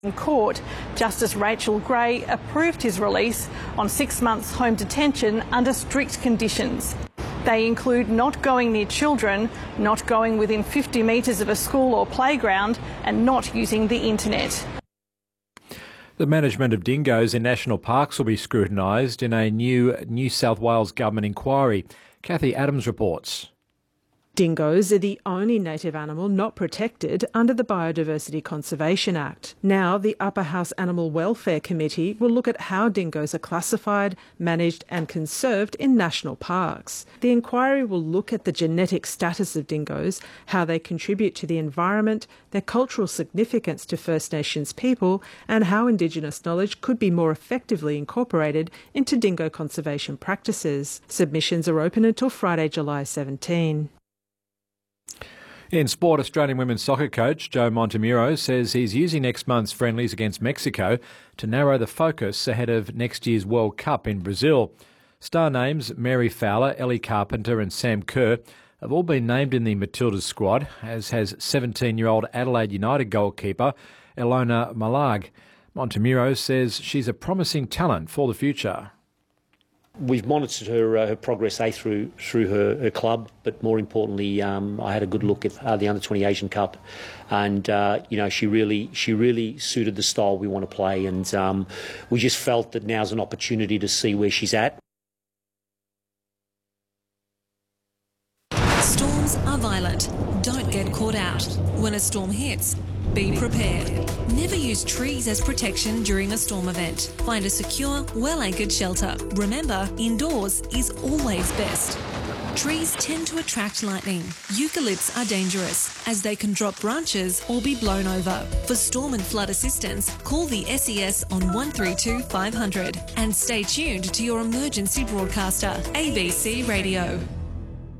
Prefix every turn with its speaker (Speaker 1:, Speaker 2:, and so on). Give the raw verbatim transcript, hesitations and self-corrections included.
Speaker 1: In court, Justice Rachel Gray approved his release on six months home detention under strict conditions. They include not going near children, not going within fifty metres of a school or playground, and not using the internet.
Speaker 2: The management of dingoes in national parks will be scrutinised in a new New South Wales government inquiry. Kathy Adams reports.
Speaker 3: Dingoes are the only native animal not protected under the Biodiversity Conservation Act. Now, the Upper House Animal Welfare Committee will look at how dingoes are classified, managed and conserved in national parks. The inquiry will look at the genetic status of dingoes, how they contribute to the environment, their cultural significance to First Nations people, and how Indigenous knowledge could be more effectively incorporated into dingo conservation practices. Submissions are open until Friday, July seventeenth.
Speaker 2: In sport, Australian women's soccer coach Joe Montemuro says he's using next month's friendlies against Mexico to narrow the focus ahead of next year's World Cup in Brazil. Star names Mary Fowler, Ellie Carpenter and Sam Kerr have all been named in the Matildas squad, as has seventeen-year-old Adelaide United goalkeeper Ilona Malag. Montemuro says she's a promising talent for the future.
Speaker 4: We've monitored her, uh, her progress A through through her, her club, but more importantly, um, I had a good look at uh, the under twenty Asian Cup, and uh, you know she really she really suited the style we want to play, and um, we just felt that now's an opportunity to see where she's at.
Speaker 5: Storms are violent. Don't get caught out. When a storm hits, be prepared. Never use trees as protection during a storm event. Find a secure, well-anchored shelter. Remember, indoors is always best. Trees tend to attract lightning. Eucalypts are dangerous as they can drop branches or be blown over. For storm and flood assistance, call the S E S on one three two five hundred and stay tuned to your emergency broadcaster, A B C Radio.